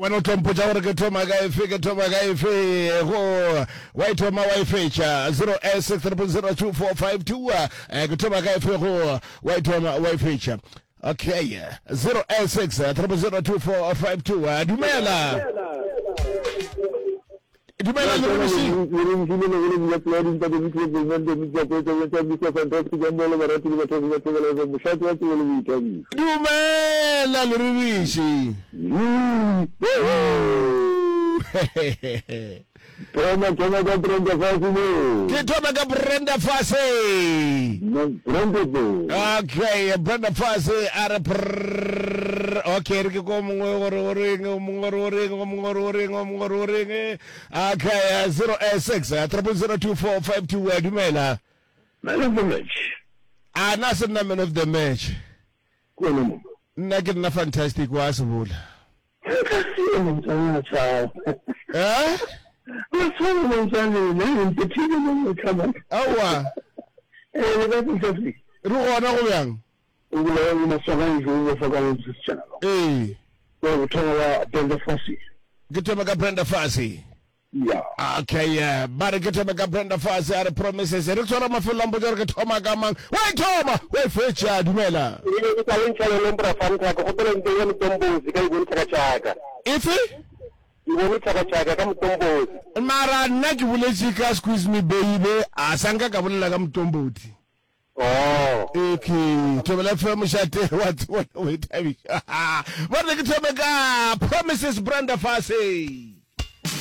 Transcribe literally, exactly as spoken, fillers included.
Wena utompuja gore ke thoma ka efe ke thoma ka efe go wa ithoma wa ifecha zero eight six three zero two four five two ke thoma ka efe go wa ithoma wa ifecha. Okay, zero eight six three zero two four five two. Dumela. Dumela le misi. Dumela le misi. Toma, toma ka Brenda Fassie. Ke toma ka Brenda Fassie. No, Brenda. Okay, Brenda Fassie are okay, ke go mongwe gore gore mongwe gore mongwe gore mongwe gore okay, zero eight six three zero two four five two. Dumela. Man of the match. Ah, na se na man of the match. Ko no. Nna ke nna fantastic wa se bula. Eh? What's wrong with something? Man, the team will come up. Awa. Eh, that's interesting. Ru gona go yang. We will not survive over for this channel. Eh. Well, talk about Brenda Fassie. Get to make Brenda Fassie. Yeah. Okay, yeah. But get to make Brenda Fassie are promises. Re tsora mafelo mbo ke thoma ka mang. Wait, Thoma. Wait, fecha dumela. Ile ke tla ntse le mbra fanta go tla ntse le mtombozi ka go ntse ka chaka. Ife? Iwe ntse chaka ka mtombozi. Mara nna ke boletse ka squeeze me baby a sanka ka bolela ka mtomboti. Oh. Okay, tobela fe moshate what what wait. What ke thoma ka promises Brenda Fassie.